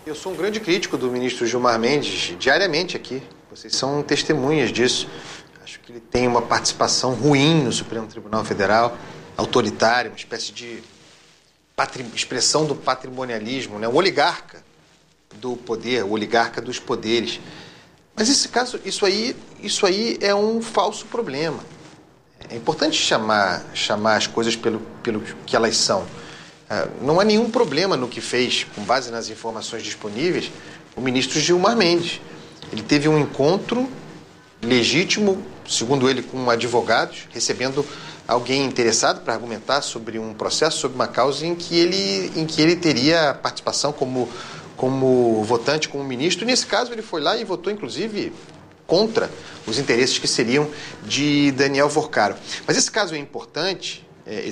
Eu sou um grande crítico do ministro Gilmar Mendes, diariamente aqui. Vocês são testemunhas disso. Acho que ele tem uma participação ruim no Supremo Tribunal Federal, autoritária, uma espécie de expressão do patrimonialismo, né? O oligarca do poder, o oligarca dos poderes. Mas esse caso, isso aí é um falso problema. É importante chamar as coisas pelo que elas são. Não há nenhum problema no que fez, com base nas informações disponíveis, o ministro Gilmar Mendes. Ele teve um encontro legítimo, segundo ele, com advogados, recebendo alguém interessado para argumentar sobre um processo, sobre uma causa em que ele teria participação como votante, como ministro. E nesse caso ele foi lá e votou, inclusive, contra os interesses que seriam de Daniel Vorcaro. Mas esse caso é importante,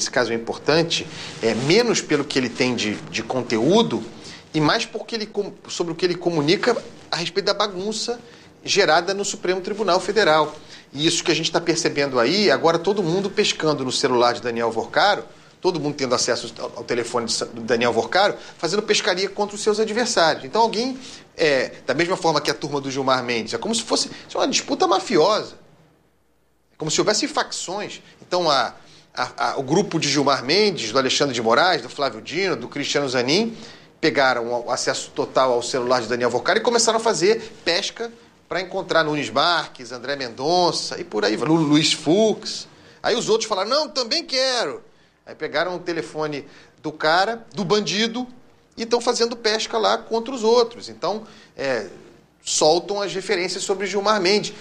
menos pelo que ele tem de conteúdo e mais sobre o que ele comunica a respeito da bagunça gerada no Supremo Tribunal Federal. E isso que a gente está percebendo aí, agora todo mundo pescando no celular de Daniel Vorcaro, todo mundo tendo acesso ao telefone do Daniel Vorcaro, fazendo pescaria contra os seus adversários. Então alguém, da mesma forma que a turma do Gilmar Mendes, é como se fosse uma disputa mafiosa. É como se houvesse facções. Então o grupo de Gilmar Mendes, do Alexandre de Moraes, do Flávio Dino, do Cristiano Zanin, pegaram o acesso total ao celular de Daniel Vorcaro e começaram a fazer pesca para encontrar Nunes Marques, André Mendonça e por aí, Luiz Fux. Aí os outros falaram, não, também quero. Aí pegaram o telefone do cara, do bandido, e estão fazendo pesca lá contra os outros. Então, soltam as referências sobre Gilmar Mendes.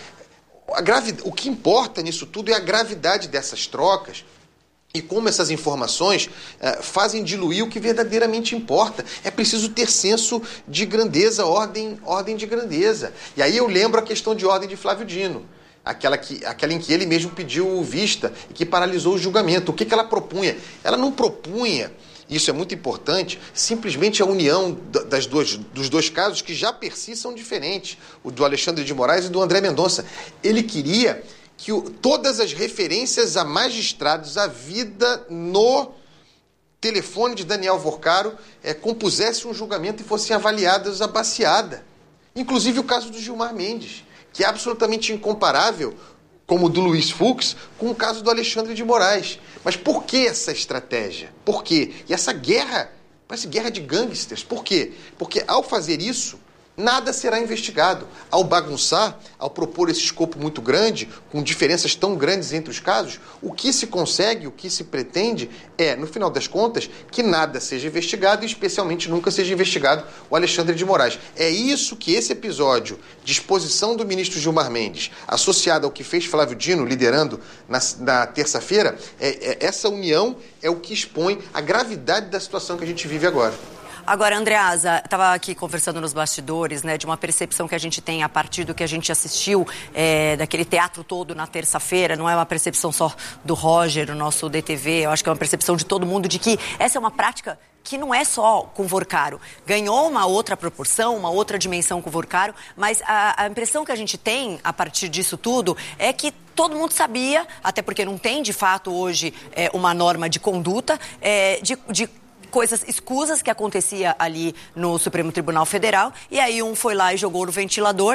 O que importa nisso tudo é a gravidade dessas trocas e como essas informações fazem diluir o que verdadeiramente importa. É preciso ter senso de grandeza, ordem de grandeza. E aí eu lembro a questão de ordem de Flávio Dino. Aquela em que ele mesmo pediu vista e que paralisou o julgamento. O que ela propunha? Ela não propunha, isso é muito importante, simplesmente a união dos dois casos que já per si são diferentes, o do Alexandre de Moraes e do André Mendonça. Ele queria que todas as referências a magistrados, a vida no telefone de Daniel Vorcaro compusesse um julgamento e fossem avaliadas a baseada. Inclusive o caso do Gilmar Mendes, que é absolutamente incomparável, como o do Luiz Fux, com o caso do Alexandre de Moraes. Mas por que essa estratégia? Por quê? E essa guerra, parece guerra de gangsters. Por quê? Porque ao fazer isso, nada será investigado. Ao bagunçar, ao propor esse escopo muito grande, com diferenças tão grandes entre os casos, o que se consegue, o que se pretende no final das contas, que nada seja investigado e especialmente nunca seja investigado o Alexandre de Moraes. É isso que esse episódio de exposição do ministro Gilmar Mendes, associado ao que fez Flávio Dino, liderando na terça-feira, essa união é o que expõe a gravidade da situação que a gente vive agora. Agora, Andreasa, estava aqui conversando nos bastidores, né, de uma percepção que a gente tem a partir do que a gente assistiu, daquele teatro todo na terça-feira. Não é uma percepção só do Roger, o nosso DTV, eu acho que é uma percepção de todo mundo de que essa é uma prática que não é só com Vorcaro. Ganhou uma outra proporção, uma outra dimensão com Vorcaro, mas a impressão que a gente tem a partir disso tudo é que todo mundo sabia, até porque não tem de fato hoje uma norma de conduta, de coisas escusas que acontecia ali no Supremo Tribunal Federal, e aí um foi lá e jogou no ventilador,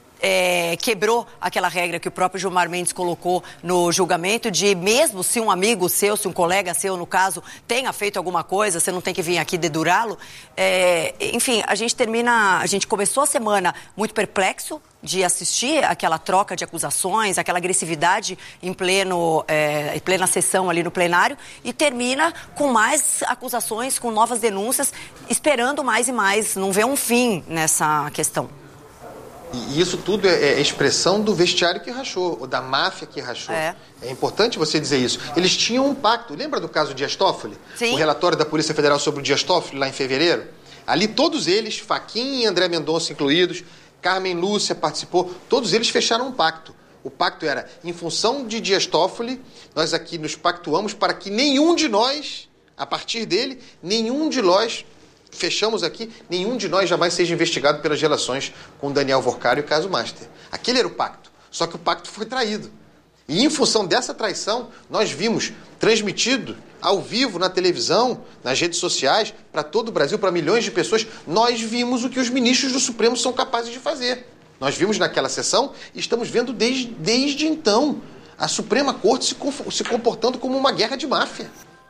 quebrou aquela regra que o próprio Gilmar Mendes colocou no julgamento de mesmo se um amigo seu, se um colega seu, no caso, tenha feito alguma coisa, você não tem que vir aqui dedurá-lo. Enfim, a gente começou a semana muito perplexo de assistir aquela troca de acusações, aquela agressividade em plena sessão ali no plenário, e termina com mais acusações, com novas denúncias, esperando mais e mais, não vê um fim nessa questão. E isso tudo é expressão do vestiário que rachou, ou da máfia que rachou. É importante você dizer isso. Eles tinham um pacto. Lembra do caso Dias Toffoli? Sim. O relatório da Polícia Federal sobre o Dias Toffoli, lá em fevereiro? Ali todos eles, Fachin e André Mendonça incluídos, Carmen Lúcia participou, todos eles fecharam um pacto. O pacto era, em função de Dias Toffoli, nós aqui nos pactuamos para que nenhum de nós, a partir dele, fechamos aqui, nenhum de nós jamais seja investigado pelas relações com Daniel Vorcaro e o caso Master. Aquele era o pacto, só que o pacto foi traído. E em função dessa traição, nós vimos transmitido ao vivo, na televisão, nas redes sociais, para todo o Brasil, para milhões de pessoas, nós vimos o que os ministros do Supremo são capazes de fazer. Nós vimos naquela sessão e estamos vendo desde então a Suprema Corte se comportando como uma guerra de máfia.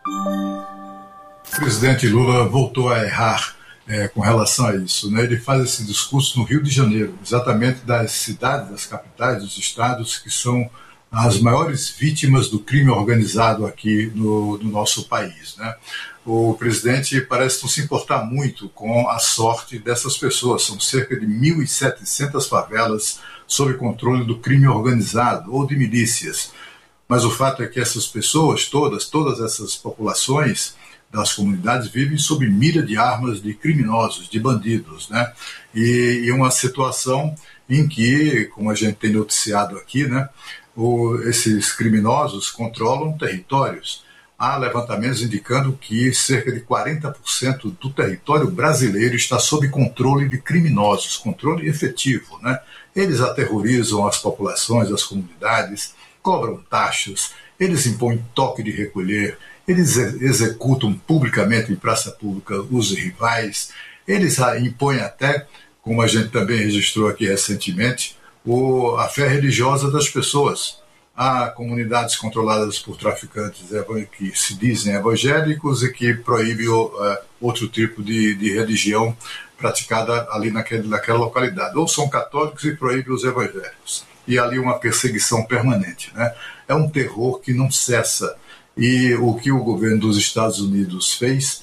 O presidente Lula voltou a errar com relação a isso, né? Ele faz esse discurso no Rio de Janeiro, exatamente das cidades, das capitais, dos estados que são as maiores vítimas do crime organizado aqui no nosso país, né? O presidente parece não se importar muito com a sorte dessas pessoas. São cerca de 1.700 favelas sob controle do crime organizado ou de milícias. Mas o fato é que essas pessoas, todas essas populações das comunidades vivem sob mira de armas de criminosos, de bandidos, né? E uma situação em que, como a gente tem noticiado aqui, né, esses criminosos controlam territórios. Há levantamentos indicando que cerca de 40% do território brasileiro está sob controle de criminosos, controle efetivo, né? Eles aterrorizam as populações, as comunidades, cobram taxas, eles impõem toque de recolher, eles executam publicamente em praça pública os rivais, eles impõem até, como a gente também registrou aqui recentemente, a fé religiosa das pessoas. Há comunidades controladas por traficantes que se dizem evangélicos e que proíbem outro tipo de religião praticada ali naquela localidade. Ou são católicos e proíbem os evangélicos. E ali uma perseguição permanente, né? É um terror que não cessa. E o que o governo dos Estados Unidos fez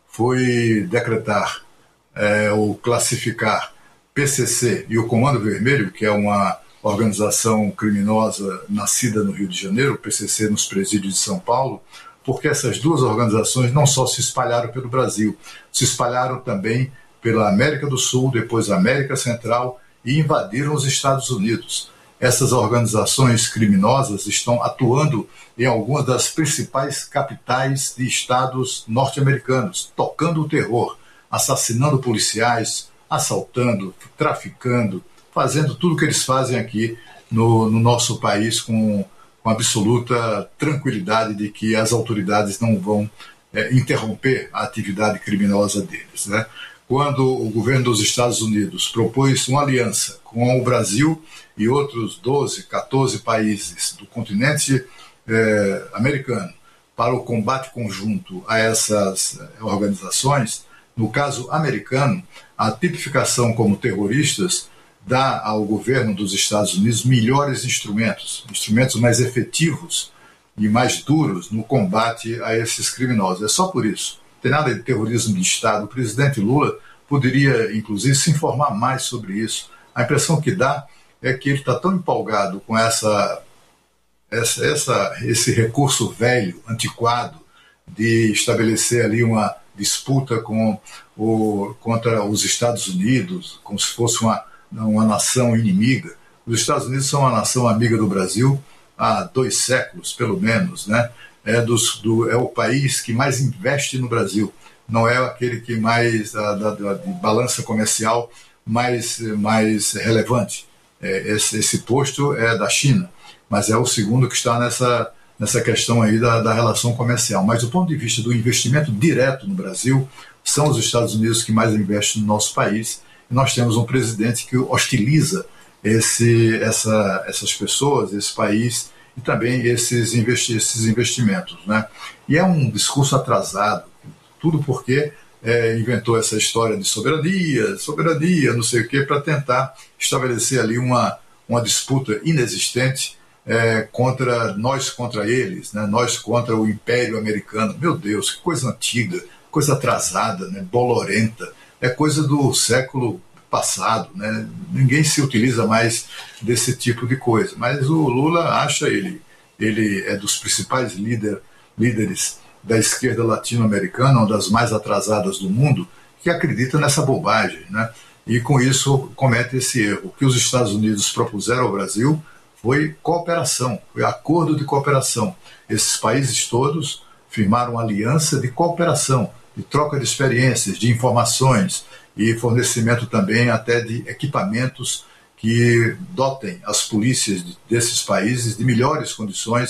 foi decretar ou classificar PCC e o Comando Vermelho, que é uma organização criminosa nascida no Rio de Janeiro, o PCC nos presídios de São Paulo, porque essas duas organizações não só se espalharam pelo Brasil, se espalharam também pela América do Sul, depois América Central e invadiram os Estados Unidos. Essas organizações criminosas estão atuando em algumas das principais capitais de estados norte-americanos, tocando o terror, assassinando policiais, assaltando, traficando, fazendo tudo o que eles fazem aqui no nosso país com absoluta tranquilidade de que as autoridades não vão interromper a atividade criminosa deles, né? Quando o governo dos Estados Unidos propôs uma aliança com o Brasil e outros 12, 14 países do continente americano para o combate conjunto a essas organizações, no caso americano, a tipificação como terroristas dá ao governo dos Estados Unidos melhores instrumentos mais efetivos e mais duros no combate a esses criminosos. É só por isso. Não tem nada de terrorismo de Estado. O presidente Lula poderia, inclusive, se informar mais sobre isso. A impressão que dá é que ele está tão empolgado com esse recurso velho, antiquado, de estabelecer ali uma disputa contra os Estados Unidos, como se fosse uma nação inimiga. Os Estados Unidos são uma nação amiga do Brasil há 2 séculos, pelo menos, né? É o país que mais investe no Brasil, não é aquele que mais, de balança comercial mais relevante. Esse posto é da China, mas é o segundo que está nessa questão aí da relação comercial. Mas do ponto de vista do investimento direto no Brasil, são os Estados Unidos que mais investem no nosso país. E nós temos um presidente que hostiliza essas pessoas, esse país e também esses investimentos, né? E é um discurso atrasado, tudo porque inventou essa história de soberania, não sei o quê, para tentar estabelecer ali uma disputa inexistente contra eles, né? Nós contra o Império Americano. Meu Deus, que coisa antiga, coisa atrasada, né? Bolorenta, é coisa do século passado, né? Ninguém se utiliza mais desse tipo de coisa, mas o Lula acha, ele é dos principais líderes da esquerda latino-americana, uma das mais atrasadas do mundo, que acredita nessa bobagem, né? E com isso comete esse erro. O que os Estados Unidos propuseram ao Brasil foi cooperação, foi acordo de cooperação. Esses países todos firmaram uma aliança de cooperação, de troca de experiências, de informações e fornecimento também até de equipamentos que dotem as polícias desses países de melhores condições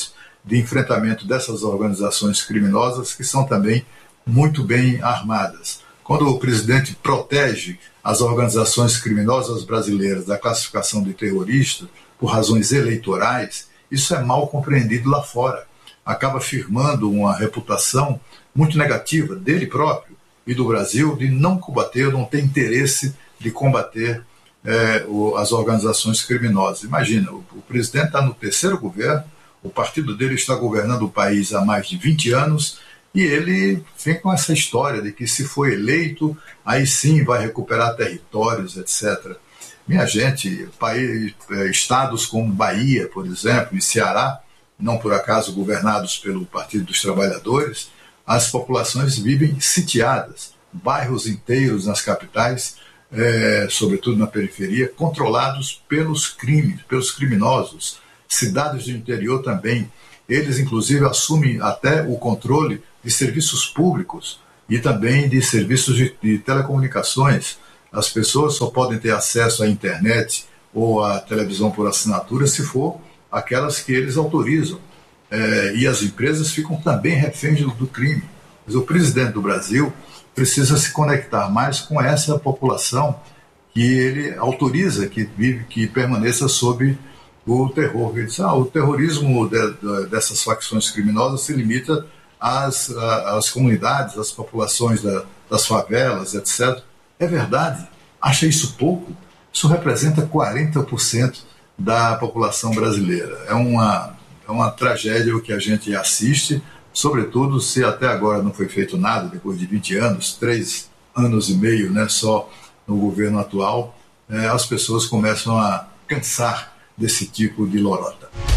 de enfrentamento dessas organizações criminosas, que são também muito bem armadas. Quando o presidente protege as organizações criminosas brasileiras da classificação de terrorista por razões eleitorais, isso é mal compreendido lá fora. Acaba firmando uma reputação muito negativa dele próprio e do Brasil de não combater, não ter interesse de combater as organizações criminosas. Imagina, o presidente está no terceiro governo, o partido dele está governando o país há mais de 20 anos e ele vem com essa história de que se for eleito, aí sim vai recuperar territórios, etc. Minha gente, estados como Bahia, por exemplo, e Ceará, não por acaso governados pelo Partido dos Trabalhadores, as populações vivem sitiadas, bairros inteiros nas capitais, sobretudo na periferia, controlados pelos criminosos, cidades do interior também. Eles, inclusive, assumem até o controle de serviços públicos e também de serviços de telecomunicações. As pessoas só podem ter acesso à internet ou à televisão por assinatura se for aquelas que eles autorizam. E as empresas ficam também reféns do crime. Mas o presidente do Brasil precisa se conectar mais com essa população que ele autoriza que permaneça sob o terror. Ele diz, o terrorismo dessas facções criminosas se limita às comunidades, às populações das favelas, etc. É verdade. Acha isso pouco? Isso representa 40% da população brasileira. É uma tragédia o que a gente assiste, sobretudo se até agora não foi feito nada, depois de 20 anos, 3 anos e meio, né, só no governo atual, as pessoas começam a cansar desse tipo de lorota.